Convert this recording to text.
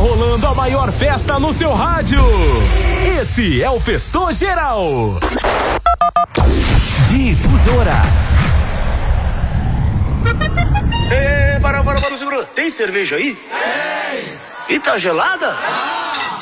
rolando a maior festa no seu rádio. Esse é o Festou Geral. Difusora. Para, segura. Tem cerveja aí? Tem. E tá gelada?